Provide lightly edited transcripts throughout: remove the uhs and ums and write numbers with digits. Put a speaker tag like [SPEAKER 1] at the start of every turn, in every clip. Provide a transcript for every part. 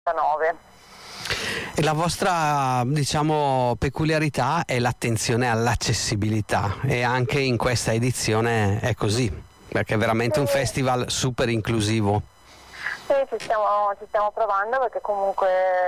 [SPEAKER 1] E la vostra, diciamo, peculiarità è l'attenzione all'accessibilità, e anche in questa edizione è così, perché è veramente un festival super inclusivo.
[SPEAKER 2] Sì, ci stiamo provando, perché comunque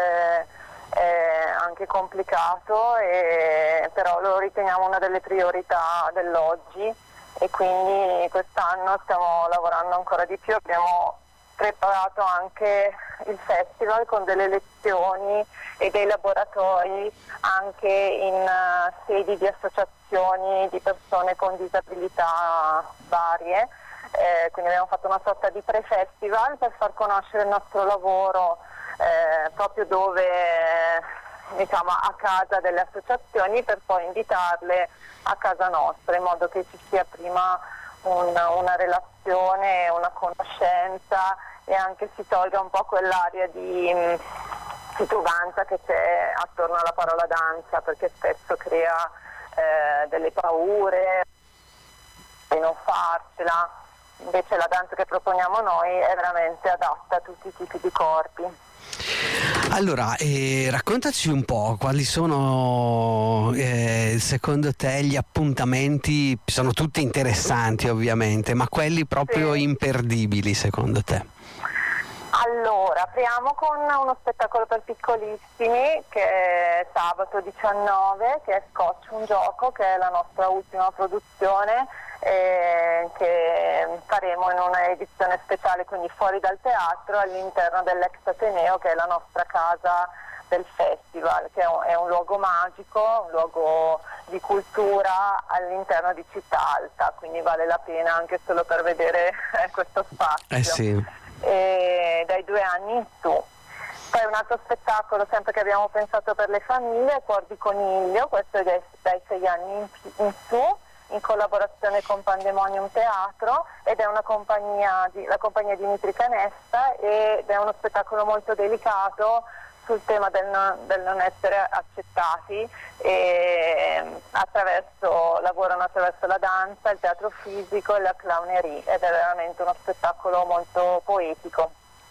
[SPEAKER 2] è anche complicato, però lo riteniamo una delle priorità dell'oggi, e quindi quest'anno stiamo lavorando ancora di più. Abbiamo preparato anche il festival con delle lezioni e dei laboratori anche in sedi di associazioni di persone con disabilità varie. Quindi abbiamo fatto una sorta di pre-festival per far conoscere il nostro lavoro proprio dove, diciamo, a casa delle associazioni, per poi invitarle a casa nostra, in modo che ci sia prima una relazione, una conoscenza, e anche si tolga un po' quell'aria di titubanza che c'è attorno alla parola danza, perché spesso crea delle paure di non farcela. Invece la danza che proponiamo noi è veramente adatta a tutti i tipi di corpi.
[SPEAKER 1] Allora, raccontaci un po' quali sono secondo te gli appuntamenti. Sono tutti interessanti ovviamente, ma quelli proprio imperdibili secondo te?
[SPEAKER 2] Allora, apriamo con uno spettacolo per piccolissimi, che è sabato 19, che è Scotch, un gioco, che è la nostra ultima produzione, che faremo in una edizione speciale, quindi fuori dal teatro, all'interno dell'ex Ateneo, che è la nostra casa del festival, che è un luogo magico, un luogo di cultura all'interno di Città Alta, quindi vale la pena anche solo per vedere questo spazio.
[SPEAKER 1] Sì.
[SPEAKER 2] Dai 2 anni in su. Poi un altro spettacolo sempre che abbiamo pensato per le famiglie, Cuor di Coniglio, questo è dai 6 anni in su, in collaborazione con Pandemonium Teatro, ed è la compagnia di Mitri Canesta, ed è uno spettacolo molto delicato sul tema del non essere accettati, e lavorano attraverso la danza, il teatro fisico e la clownerie, ed è veramente uno spettacolo molto poetico.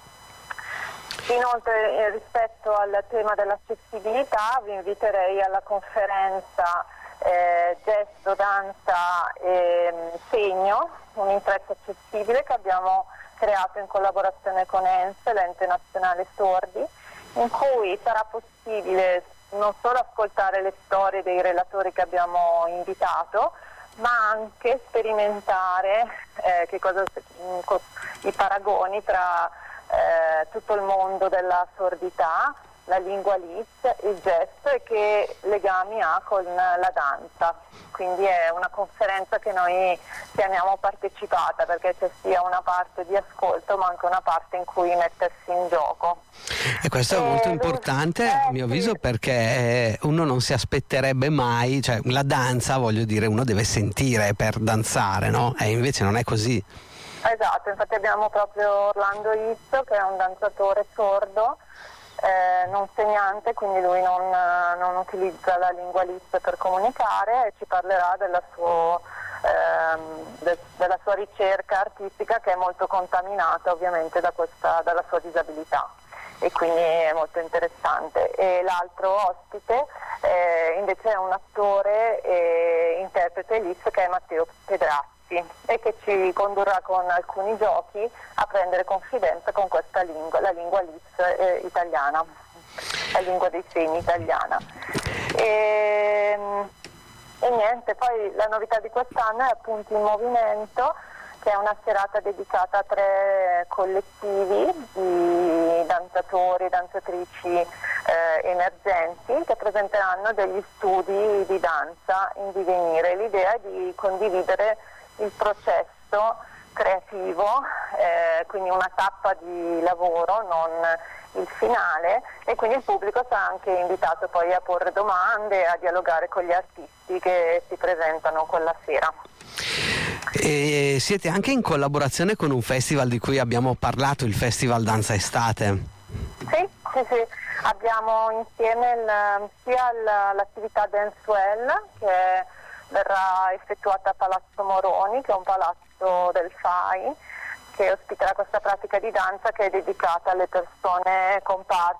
[SPEAKER 2] Inoltre, rispetto al tema dell'accessibilità, vi inviterei alla conferenza Gesto, Danza e Segno, un intreccio accessibile, che abbiamo creato in collaborazione con ENS, l'Ente Nazionale Sordi, in cui sarà possibile non solo ascoltare le storie dei relatori che abbiamo invitato, ma anche sperimentare i paragoni tra tutto il mondo della sordità, la lingua LIS, il gesto, e che legami ha con la danza. Quindi è una conferenza che noi chiamiamo partecipata, perché c'è sia una parte di ascolto ma anche una parte in cui mettersi in gioco.
[SPEAKER 1] E questo è molto importante, a mio avviso, perché uno non si aspetterebbe mai, cioè la danza, voglio dire, uno deve sentire per danzare, no? E invece non è così.
[SPEAKER 2] Esatto, infatti abbiamo proprio Orlando Izzo, che è un danzatore sordo, non segnante, quindi lui non utilizza la lingua LIS per comunicare, e ci parlerà della sua ricerca artistica, che è molto contaminata ovviamente dalla sua disabilità, e quindi è molto interessante. E l'altro ospite invece è un attore e interprete LIS, che è Matteo Pedrazzi, e che ci condurrà con alcuni giochi a prendere confidenza con questa lingua, la lingua LIS italiana, la lingua dei segni italiana. E niente, poi la novità di quest'anno è appunto in Movimento, che è una serata dedicata a 3 collettivi di danzatori e danzatrici emergenti, che presenteranno degli studi di danza in divenire. L'idea è di condividere il processo creativo, quindi una tappa di lavoro, non il finale, e quindi il pubblico sarà anche invitato poi a porre domande, a dialogare con gli artisti che si presentano quella sera.
[SPEAKER 1] E siete anche in collaborazione con un festival di cui abbiamo parlato, il Festival Danza Estate.
[SPEAKER 2] Sì. Abbiamo insieme sia l'attività Dancewell, che verrà effettuata a Palazzo Moroni, che è un palazzo del FAI, che ospiterà questa pratica di danza che è dedicata alle persone comparse